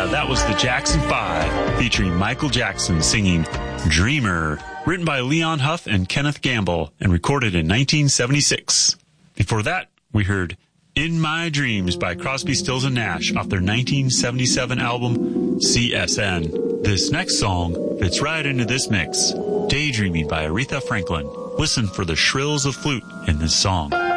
That was the Jackson 5, featuring Michael Jackson singing Dreamer, written by Leon Huff and Kenneth Gamble, and recorded in 1976. Before that, we heard In My Dreams by Crosby, Stills & Nash off their 1977 album, CSN. This next song fits right into this mix, Daydreaming by Aretha Franklin. Listen for the shrills of flute in this song.